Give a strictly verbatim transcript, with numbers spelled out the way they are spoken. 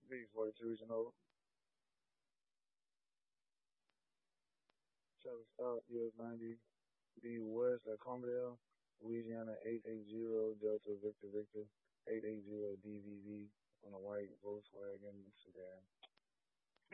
B forty-two weeks and old. Travis Scott, U S ninety. B West at Commodore, Louisiana eight eight zero Delta Victor Victor eight eight zero D V V on a white Volkswagen sedan.